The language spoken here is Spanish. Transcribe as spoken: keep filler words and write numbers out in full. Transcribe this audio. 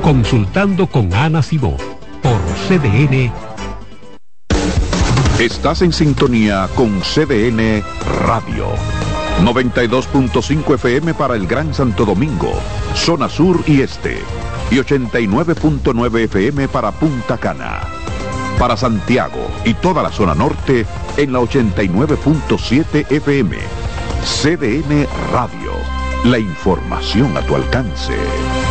Consultando con Ana Simó por C D N. Estás en sintonía con C D N Radio. noventa y dos punto cinco F M para el Gran Santo Domingo, zona sur y este. Y ochenta y nueve punto nueve F M para Punta Cana. Para Santiago y toda la zona norte en la ochenta y nueve punto siete F M. C D N Radio. La información a tu alcance.